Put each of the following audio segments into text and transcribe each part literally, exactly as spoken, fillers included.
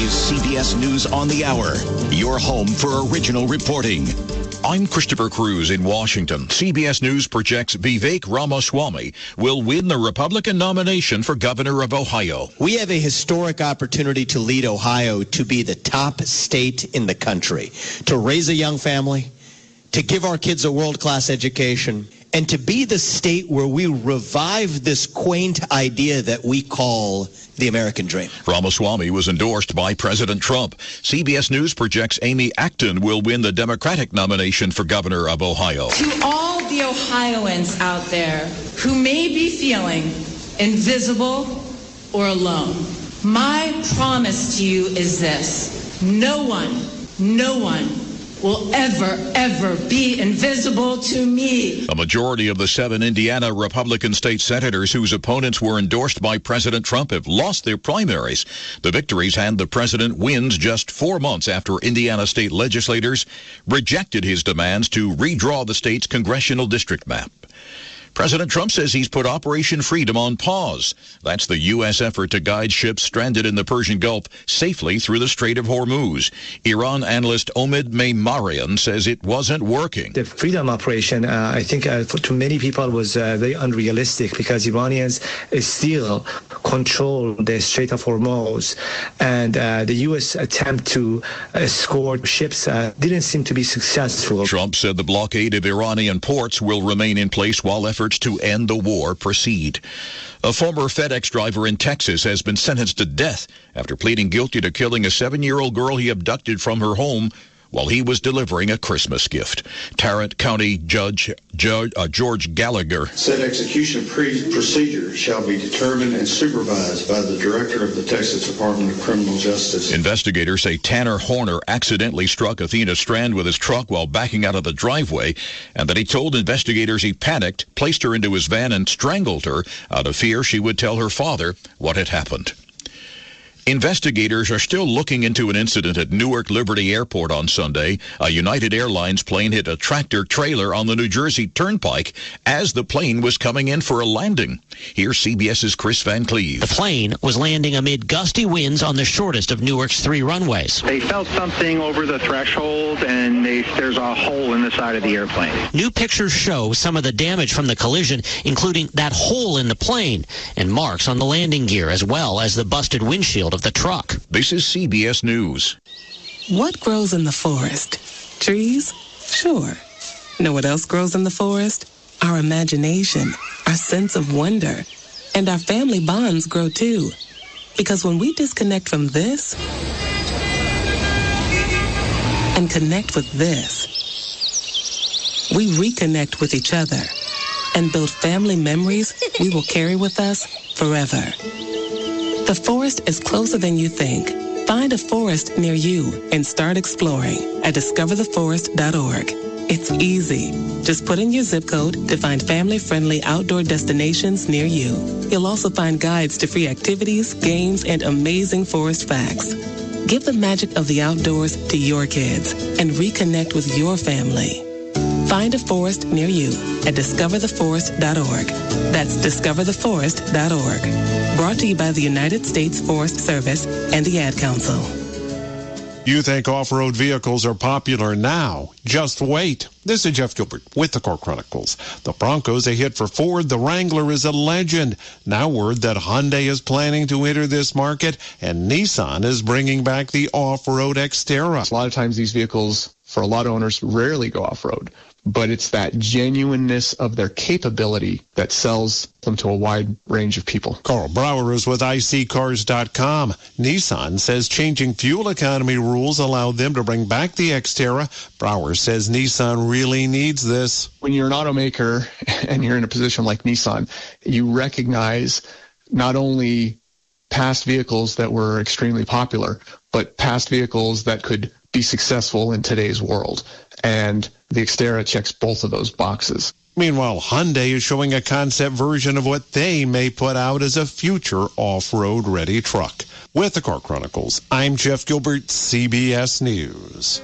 is C B S News on the Hour, your home for original reporting. I'm Christopher Cruz in Washington. C B S News projects Vivek Ramaswamy will win the Republican nomination for governor of Ohio. We have a historic opportunity to lead Ohio to be the top state in the country, to raise a young family, to give our kids a world-class education, and to be the state where we revive this quaint idea that we call the American dream. Ramaswamy was endorsed by President Trump. C B S News projects Amy Acton will win the Democratic nomination for governor of Ohio. To all the Ohioans out there who may be feeling invisible or alone, my promise to you is this: no one, no one will ever, ever be invisible to me. A majority of the seven Indiana Republican state senators whose opponents were endorsed by President Trump have lost their primaries. The victories hand the president wins just four months after Indiana state legislators rejected his demands to redraw the state's congressional district map. President Trump says he's put Operation Freedom on pause. That's the U S effort to guide ships stranded in the Persian Gulf safely through the Strait of Hormuz. Iran analyst Omid Maimarian says it wasn't working. The Freedom Operation, uh, I think uh, for, to many people was uh, very unrealistic because Iranians uh, still control the Strait of Hormuz. And uh, the U S attempt to escort ships uh, didn't seem to be successful. Trump said the blockade of Iranian ports will remain in place while efforts to end the war proceed. A former FedEx driver in Texas has been sentenced to death after pleading guilty to killing a seven-year-old girl he abducted from her home while he was delivering a Christmas gift. Tarrant County Judge, Judge uh, George Gallagher said execution pre- procedure shall be determined and supervised by the director of the Texas Department of Criminal Justice. Investigators say Tanner Horner accidentally struck Athena Strand with his truck while backing out of the driveway, and that he told investigators he panicked, placed her into his van, and strangled her out of fear she would tell her father what had happened. Investigators are still looking into an incident at Newark Liberty Airport on Sunday. A United Airlines plane hit a tractor trailer on the New Jersey Turnpike as the plane was coming in for a landing. Here's CBS's Chris Van Cleve. The plane was landing amid gusty winds on the shortest of Newark's three runways. They felt something over the threshold, and they, there's a hole in the side of the airplane. New pictures show some of the damage from the collision, including that hole in the plane and marks on the landing gear, as well as the busted windshield of the truck. This is C B S News. What grows in the forest? Trees? Sure. Know what else grows in the forest? Our imagination, our sense of wonder, and our family bonds grow too. Because when we disconnect from this and connect with this, we reconnect with each other and build family memories we will carry with us forever. The forest is closer than you think. Find a forest near you and start exploring at discover the forest dot org. It's easy. Just put in your zip code to find family-friendly outdoor destinations near you. You'll also find guides to free activities, games, and amazing forest facts. Give the magic of the outdoors to your kids and reconnect with your family. Find a forest near you at discover the forest dot org. That's discover the forest dot org. Brought to you by the United States Forest Service and the Ad Council. You think off-road vehicles are popular now? Just wait. This is Jeff Gilbert with the Car Chronicles. The Bronco's a hit for Ford. The Wrangler is a legend. Now word that Hyundai is planning to enter this market, and Nissan is bringing back the off-road Xterra. A lot of times these vehicles, for a lot of owners, rarely go off-road. But it's that genuineness of their capability that sells them to a wide range of people. Carl Brower is with I C cars dot com. Nissan says changing fuel economy rules allowed them to bring back the Xterra. Brower says Nissan really needs this. When you're an automaker and you're in a position like Nissan, you recognize not only past vehicles that were extremely popular, but past vehicles that could be successful in today's world. And the Xterra checks both of those boxes. Meanwhile, Hyundai is showing a concept version of what they may put out as a future off-road ready truck. With the Car Chronicles, I'm Jeff Gilbert, C B S News.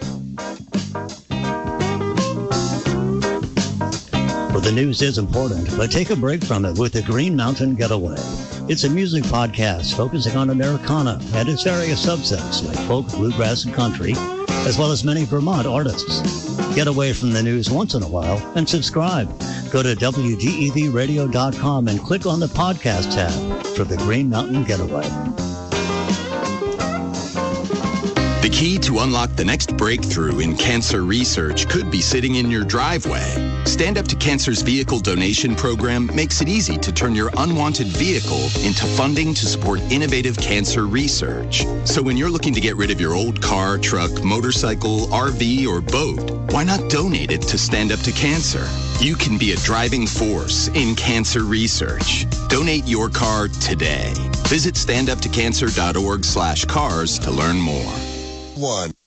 Well, the news is important, but take a break from it with the Green Mountain Getaway. It's a music podcast focusing on Americana and its various subsets like folk, bluegrass, and country, as well as many Vermont artists. Get away from the news once in a while and subscribe. Go to W G E V radio dot com and click on the podcast tab for the Green Mountain Getaway. The key to unlock the next breakthrough in cancer research could be sitting in your driveway. Stand Up to Cancer's vehicle donation program makes it easy to turn your unwanted vehicle into funding to support innovative cancer research. So when you're looking to get rid of your old car, truck, motorcycle, R V, or boat, why not donate it to Stand Up to Cancer? You can be a driving force in cancer research. Donate your car today. Visit stand up to cancer dot org slash cars to learn more. One.